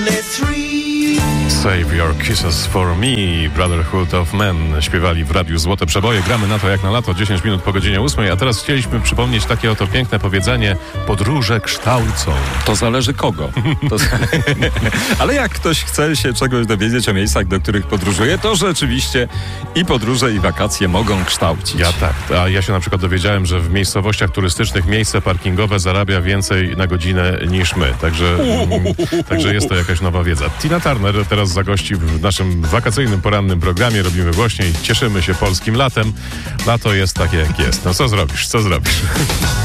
Save Your Kisses For Me, Brotherhood of Men śpiewali w radiu Złote Przeboje. Gramy na to jak na lato, 10 minut po godzinie 8, a teraz chcieliśmy przypomnieć takie oto piękne powiedzenie: podróże kształcą. To zależy kogo. Ale jak ktoś chce się czegoś dowiedzieć o miejscach, do których podróżuje, to rzeczywiście i podróże, i wakacje mogą kształcić. A ja się na przykład dowiedziałem, że w miejscowościach turystycznych miejsce parkingowe zarabia więcej na godzinę niż my. Także jest to jakaś nowa wiedza. Tina Turner teraz zagości w naszym wakacyjnym porannym programie. Robimy głośniej, cieszymy się polskim latem. Lato jest takie, jak jest. No co zrobisz?